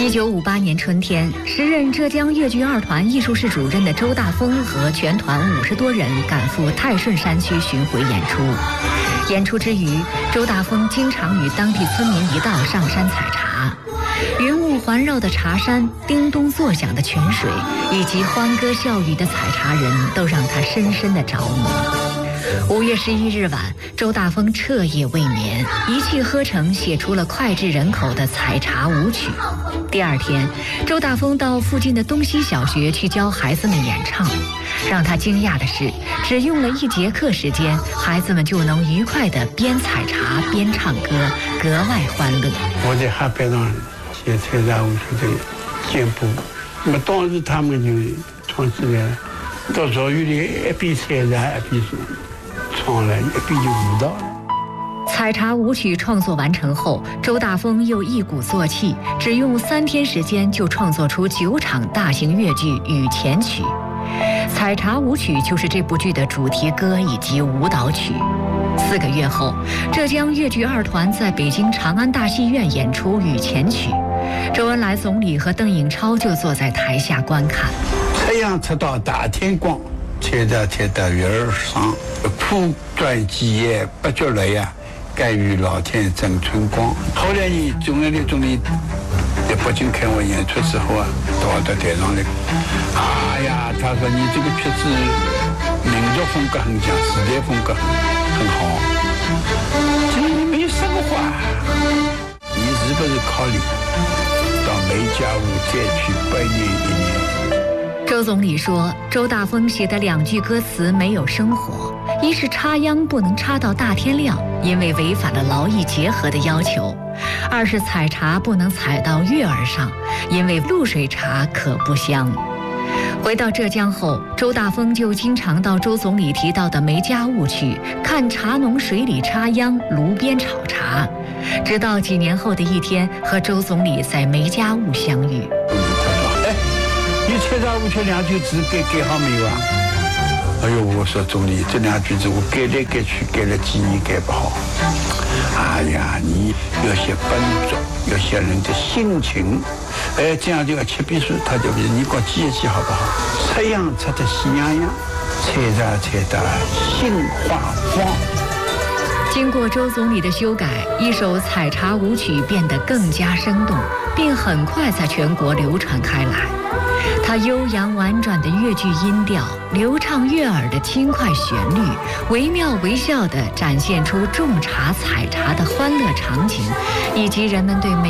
1958年春天，时任浙江粤剧二团艺术室主任的周大丰和全团50多人赶赴泰顺山区巡回演出。演出之余，周大丰经常与当地村民一道上山采茶。云雾环绕的茶山，叮咚作响的泉水，以及欢歌笑语的采茶人，都让他深深的着迷。5月11日晚，周大丰彻夜未眠，一气呵成写出了脍炙人口的采茶舞曲。第二天，周大丰到附近的东西小学去教孩子们演唱。让他惊讶的是，只用了1节课时间，孩子们就能愉快地边采茶边唱歌，格外欢乐。 我在海边上写采茶舞曲的简谱，那么当时他们就唱起来了，到俗语里一边采茶一边唱了，一边就舞蹈了。 采茶舞曲创作完成后，周大丰又一鼓作气，只用3天时间就创作出9场大型粤剧与前曲。采茶舞曲就是这部剧的主题歌以及舞蹈曲。4个月后，浙江粤剧二团在北京长安大戏院演出与前曲，周恩来总理和邓颖超就坐在台下观看。 太阳出到大天光，采茶采到月儿上，苦短几夜不觉累呀，该与老天争春光。后来呢，中央的总理在北京看我演出之后啊，到台上来，哎呀，他说你这个片子民族风格很强，时代风格很好，这你没有升华，你是不是考虑到梅家坞再去8年1年？ 周总理说，周大丰写的2句歌词没有生活，一是插秧不能插到大天亮，因为违反了劳逸结合的要求；二是采茶不能采到月儿上，因为露水茶可不香。回到浙江后，周大丰就经常到周总理提到的梅家坞去看茶农水里插秧，炉边炒茶，直到几年后的一天，和周总理在梅家坞相遇。 你采茶舞曲2句字改好没有啊？哎呦，我说总理，这2句字我改来改去，改了几年改不好。哎呀，你要写本质，要写人的心情，这样就要切笔书，他就你给我记一记好不好？出秧出得喜洋洋，采茶采得心花放。 经过周总理的修改，一首采茶舞曲变得更加生动，并很快在全国流传开来。它悠扬婉转的粤剧音调，流畅悦耳的轻快旋律，惟妙惟肖地展现出种茶采茶的欢乐场景，以及人们对